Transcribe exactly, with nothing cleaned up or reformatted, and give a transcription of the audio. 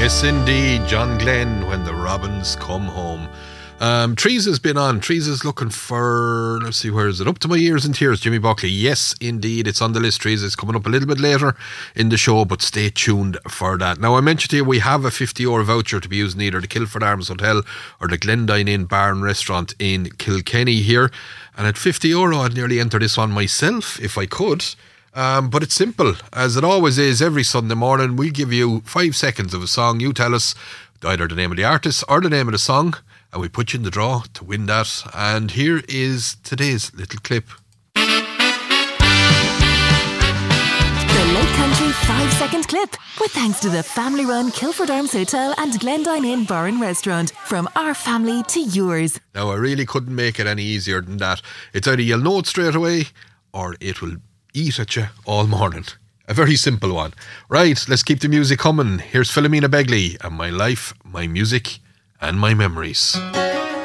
Yes, indeed, John Glenn, When the Robins Come Home. Um, Trees has been on. Trees is looking for, let's see, where is it? Up to My Ears in Tears, Jimmy Buckley. Yes, indeed, it's on the list. Trees is coming up a little bit later in the show, but stay tuned for that. Now, I mentioned to you, we have a fifty euro voucher to be used in either the Kilford Arms Hotel or the Glendine Inn Bar and Restaurant in Kilkenny here. And at fifty euro, I'd nearly enter this one myself, if I could. Um, but it's simple, as it always is every Sunday morning. We give you five seconds of a song. You tell us either the name of the artist or the name of the song, and we put you in the draw to win that. And here is today's little clip. The Lake Country five second clip, with thanks to the family-run Kilford Arms Hotel and Glendine Inn Bar and Restaurant. From our family to yours. Now, I really couldn't make it any easier than that. It's either you'll know it straight away, or it will eat at you all morning. A very simple one. Right, let's keep the music coming. Here's Philomena Begley and My Life, My Music and My Memories.